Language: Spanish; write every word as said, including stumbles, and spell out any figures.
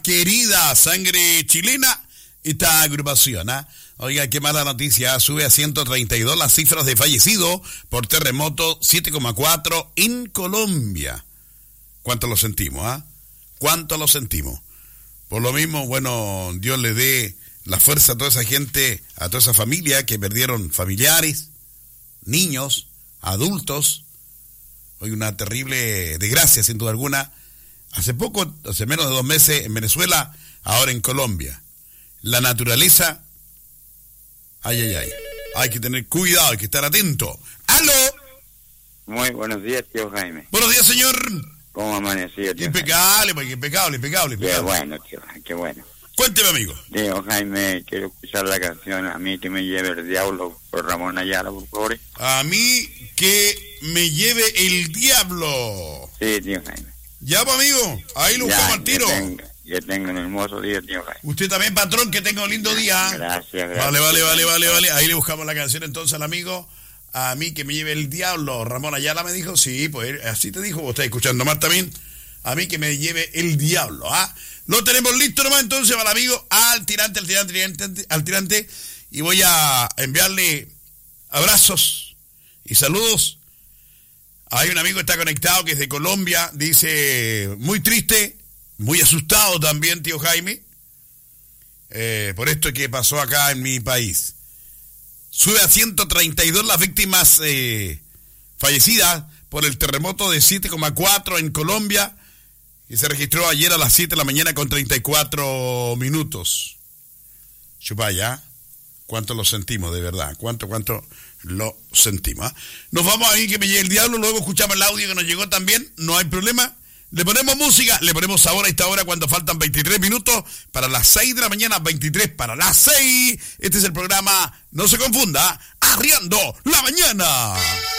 Querida sangre chilena, esta agrupación, ¿ah? ¿eh? Oiga, qué mala noticia, sube a ciento treinta y dos las cifras de fallecidos por terremoto siete coma cuatro en Colombia. ¿Cuánto lo sentimos, ah? ¿eh? ¿Cuánto lo sentimos? Por lo mismo, bueno, Dios le dé la fuerza a toda esa gente, a toda esa familia que perdieron familiares, niños, adultos. Hoy una terrible desgracia, sin duda alguna. Hace poco, hace menos de dos meses en Venezuela, ahora en Colombia. La naturaleza, ay, ay, ay. Hay que tener cuidado, hay que estar atento. ¡Aló! Muy buenos días, tío Jaime. Buenos días, señor. ¿Cómo amaneció, tío Impecable, pues, impecable, impecable, impecable. Qué bueno, tío, qué bueno. Cuénteme, amigo. Tío Jaime, quiero escuchar la canción A mí que me lleve el diablo por Ramón Ayala, por favor. A mí que me lleve el diablo. Sí, tío Jaime. Ya, pues, amigo, ahí lo buscamos al tiro. Que tenga, que tenga un hermoso día, tío Jaime. Usted también, patrón, que tenga un lindo día. Gracias, gracias. Vale, vale, vale, vale, vale. Ahí le buscamos la canción entonces al amigo. A mí que me lleve el diablo. Ramón Ayala me dijo, sí, pues así te dijo. Vos estás escuchando más también. A mí que me lleve el diablo, ¿ah? Lo tenemos listo nomás entonces para el amigo al tirante, al tirante, al tirante, al tirante. Y voy a enviarle abrazos y saludos. Hay un amigo que está conectado que es de Colombia, dice, muy triste, muy asustado también, tío Jaime, eh, por esto que pasó acá en mi país. Sube a ciento treinta y dos las víctimas eh, fallecidas por el terremoto de siete coma cuatro en Colombia, que se registró ayer a las siete de la mañana con treinta y cuatro minutos. Chupaya, ¿cuánto lo sentimos de verdad? ¿Cuánto, cuánto lo sentimos? ¿eh? Nos vamos a ir que me llegue el diablo, luego escuchamos el audio que nos llegó también, no hay problema. Le ponemos música, le ponemos sabor a esta hora cuando faltan veintitrés minutos para las seis de la mañana, veintitrés para las seis. Este es el programa, no se confunda, Arriando la Mañana.